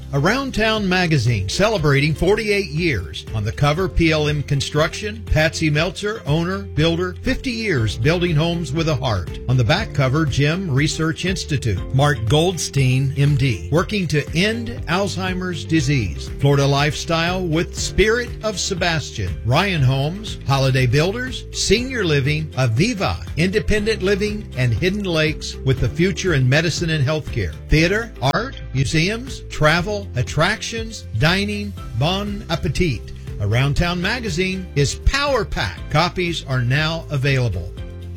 Around Town magazine celebrating 48 years. On the cover, PLM Construction, Patsy Meltzer, owner, builder, 50 years building homes with a heart. On the back cover, Jim Research Institute, Mark Goldstein, MD, working to end Alzheimer's disease. Florida Lifestyle with Spirit of Sebastian, Ryan Homes, Holiday Builders, Senior Living, Aviva, Independent Living, and Hidden Lakes with the future in medicine and healthcare. Theater, art, museums, travel, attractions, dining, bon appetit. Around Town magazine is power packed. Copies are now available.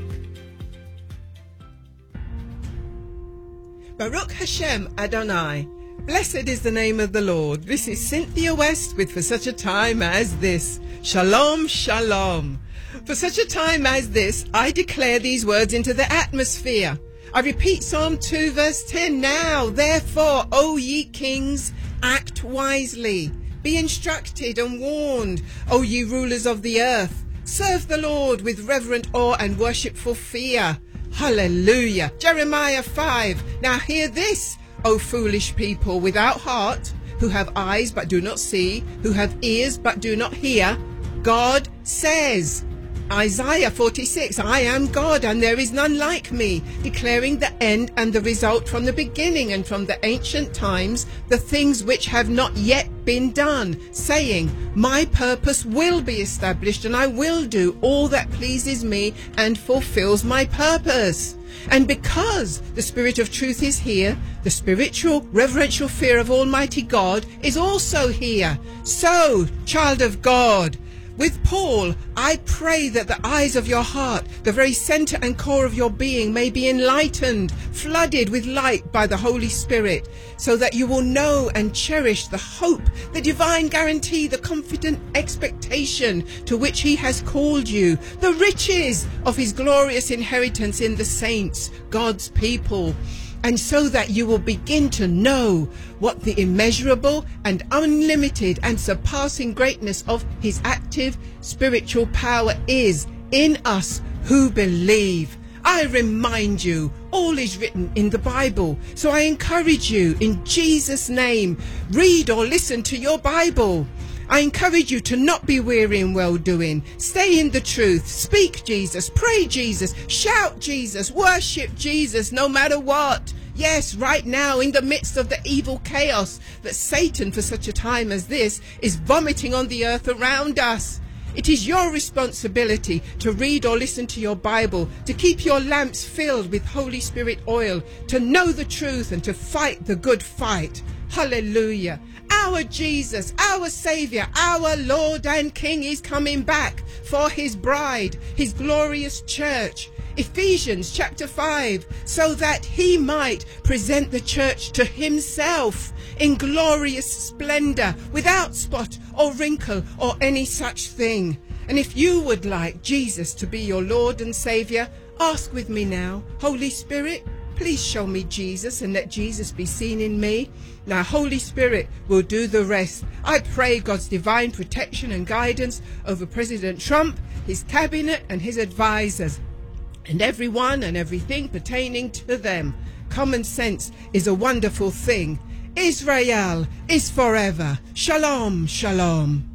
Baruch Hashem Adonai. Blessed is the name of the Lord. This is Cynthia West with For Such a Time as This. Shalom, shalom. For such a time as this, I declare these words into the atmosphere. I repeat Psalm 2 verse 10. Now, therefore, O ye kings, act wisely. Be instructed and warned, O ye rulers of the earth. Serve the Lord with reverent awe and worshipful fear. Hallelujah. Jeremiah 5. Now hear this, O foolish people without heart, who have eyes but do not see, who have ears but do not hear. God says. Isaiah 46, I am God and there is none like me, declaring the end and the result from the beginning and from the ancient times, the things which have not yet been done, saying, my purpose will be established and I will do all that pleases me and fulfills my purpose. And because the Spirit of truth is here, the spiritual reverential fear of Almighty God is also here. So, child of God, with Paul, I pray that the eyes of your heart, the very center and core of your being, may be enlightened, flooded with light by the Holy Spirit, so that you will know and cherish the hope, the divine guarantee, the confident expectation to which he has called you, the riches of his glorious inheritance in the saints, God's people. And so that you will begin to know what the immeasurable and unlimited and surpassing greatness of his active spiritual power is in us who believe. I remind you, all is written in the Bible. So I encourage you, in Jesus' name, read or listen to your Bible. I encourage you to not be weary in well-doing. Stay in the truth. Speak Jesus. Pray Jesus. Shout Jesus. Worship Jesus no matter what. Yes, right now, in the midst of the evil chaos that Satan, for such a time as this, is vomiting on the earth around us. It is your responsibility to read or listen to your Bible, to keep your lamps filled with Holy Spirit oil, to know the truth and to fight the good fight. Hallelujah. Our Jesus, our Savior, our Lord and King is coming back for his bride, his glorious church. Ephesians chapter 5, so that he might present the church to himself in glorious splendor, without spot or wrinkle or any such thing. And if you would like Jesus to be your Lord and Savior, ask with me now, Holy Spirit, please show me Jesus and let Jesus be seen in me. Now, Holy Spirit will do the rest. I pray God's divine protection and guidance over President Trump, his cabinet and his advisors, and everyone and everything pertaining to them. Common sense is a wonderful thing. Israel is forever. Shalom, shalom.